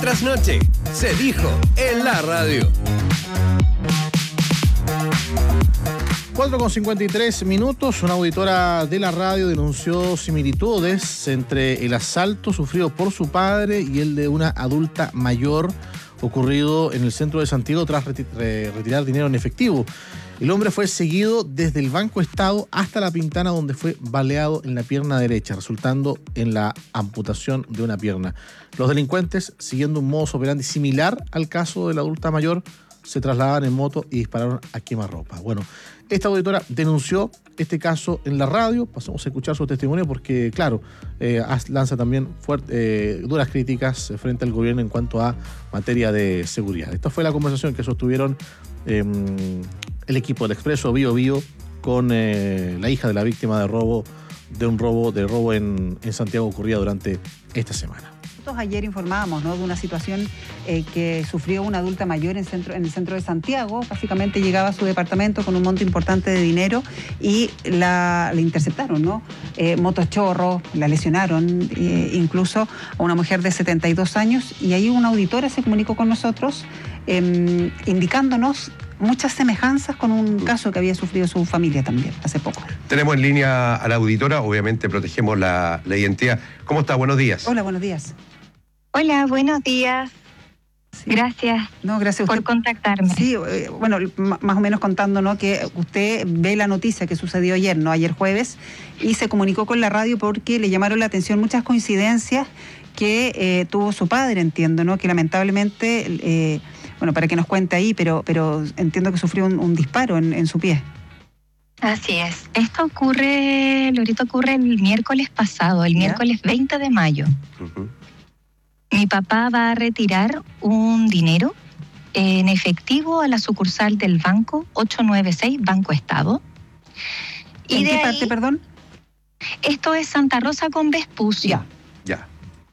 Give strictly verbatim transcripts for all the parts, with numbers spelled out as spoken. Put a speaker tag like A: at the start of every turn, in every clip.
A: Trasnoche, se dijo en la radio.
B: cuatro con cincuenta y tres minutos, una auditora de la radio denunció similitudes entre el asalto sufrido por su padre y el de una adulta mayor ocurrido en el centro de Santiago tras reti- re- retirar dinero en efectivo. El hombre fue seguido desde el Banco Estado hasta La Pintana, donde fue baleado en la pierna derecha, resultando en la amputación de una pierna. Los delincuentes, siguiendo un modus operandi similar al caso de la adulta mayor, se trasladaban en moto y dispararon a quemarropa. Bueno, esta auditora denunció este caso en la radio. Pasamos a escuchar su testimonio porque, claro, eh, lanza también fuerte, eh, duras críticas frente al gobierno en cuanto a materia de seguridad. Esta fue la conversación que sostuvieron eh, el equipo del Expreso Bío Bío con eh, la hija de la víctima de robo, de un robo, de robo en, en Santiago ocurrida durante esta semana.
C: Nosotros ayer informábamos, ¿no?, de una situación eh, que sufrió una adulta mayor en, centro, en el centro de Santiago. Básicamente llegaba a su departamento con un monto importante de dinero y la, la interceptaron, ¿no? Eh, motochorros, la lesionaron, eh, incluso a una mujer de setenta y dos años. Y ahí una auditora se comunicó con nosotros eh, indicándonos muchas semejanzas con un caso que había sufrido su familia también hace poco.
D: Tenemos en línea a la auditora, obviamente protegemos la, la identidad. ¿Cómo está? Buenos días.
C: Hola, buenos días.
E: Hola, buenos días. Sí. Gracias,
C: no, gracias
E: por contactarme.
C: Sí, eh, bueno, más o menos contándonos que usted ve la noticia que sucedió ayer, ¿no? Ayer jueves, y se comunicó con la radio porque le llamaron la atención muchas coincidencias que eh, tuvo su padre, entiendo, ¿no? Que lamentablemente, eh, bueno, para que nos cuente ahí, pero, pero entiendo que sufrió un, un disparo en, en su pie.
E: Así es. Esto ocurre, Lorito, ocurre el miércoles pasado, el ¿Ya? miércoles veinte de mayo. Uh-huh. Mi papá va a retirar un dinero en efectivo a la sucursal del banco ocho nueve seis, Banco Estado.
C: ¿En
E: y de
C: qué
E: ahí,
C: parte, perdón?
E: Esto es Santa Rosa con Vespucio.
C: Ya.
D: Ya.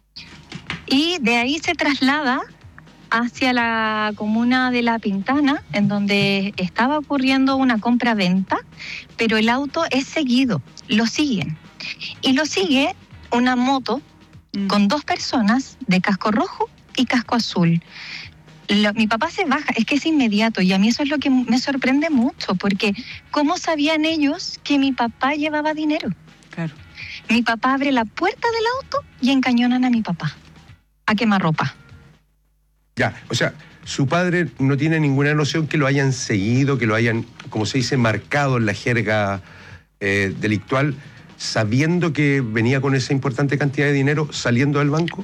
E: Y de ahí se traslada hacia la comuna de La Pintana, en donde estaba ocurriendo una compra-venta, pero el auto es seguido, lo siguen. Y lo sigue una moto con dos personas de casco rojo y casco azul. Lo, mi papá se baja, es que es inmediato, y a mí eso es lo que me sorprende mucho, porque ¿cómo sabían ellos que mi papá llevaba dinero?
C: Claro.
E: Mi papá abre la puerta del auto y encañonan a mi papá, a quemarropa.
D: Ya, o sea, su padre no tiene ninguna noción que lo hayan seguido, que lo hayan, como se dice, marcado en la jerga eh, delictual, sabiendo que venía con esa importante cantidad de dinero saliendo del banco.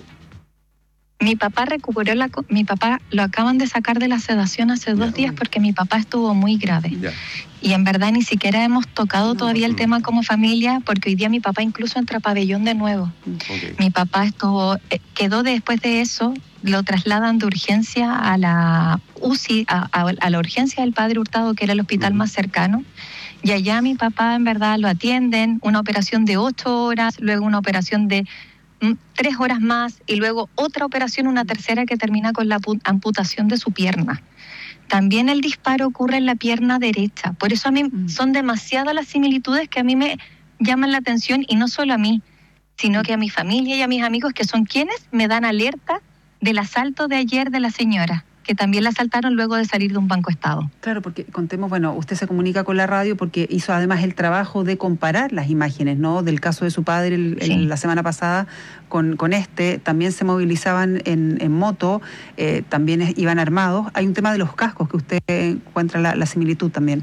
E: Mi papá recuperó la... Mi papá lo acaban de sacar de la sedación hace ya. dos días porque mi papá estuvo muy grave. Ya. Y en verdad ni siquiera hemos tocado todavía el tema como familia, porque hoy día mi papá incluso entra a pabellón de nuevo. Okay. Mi papá estuvo... Quedó después de eso, lo trasladan de urgencia a la U C I, a, a, a la urgencia del Padre Hurtado, que era el hospital uh-huh. más cercano. Y allá mi papá en verdad lo atienden, una operación de ocho horas, luego una operación de tres horas más y luego otra operación, una tercera que termina con la amputación de su pierna. También el disparo ocurre en la pierna derecha. Por eso a mí mm. son demasiadas las similitudes que a mí me llaman la atención, y no solo a mí, sino que a mi familia y a mis amigos, que son quienes me dan alerta del asalto de ayer de la señora, que también la asaltaron luego de salir de un Banco Estado.
C: Claro, porque contemos, bueno, usted se comunica con la radio porque hizo además el trabajo de comparar las imágenes, ¿no?, del caso de su padre el, sí. el, la semana pasada con, con este. También se movilizaban en, en moto, eh, también es, iban armados. Hay un tema de los cascos que usted encuentra la, la similitud también.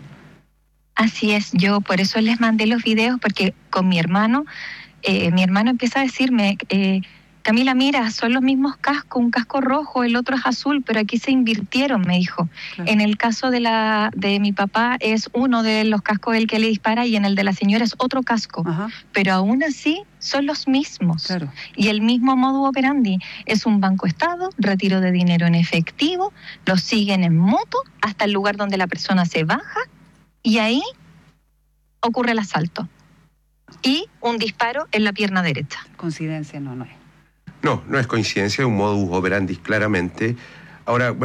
E: Así es, yo por eso les mandé los videos, porque con mi hermano, eh, mi hermano empieza a decirme... Eh, Camila, mira, son los mismos cascos, un casco rojo, el otro es azul, pero aquí se invirtieron, me dijo. Claro. En el caso de la de mi papá es uno de los cascos el que le dispara y en el de la señora es otro casco. Ajá. Pero aún así son los mismos.
C: Claro.
E: Y el mismo modus operandi es un Banco Estado, retiro de dinero en efectivo, lo siguen en moto hasta el lugar donde la persona se baja y ahí ocurre el asalto. Y un disparo en la pierna derecha.
C: Coincidencia no, no es.
D: No, no es coincidencia, es un modus operandi claramente. Ahora, bueno,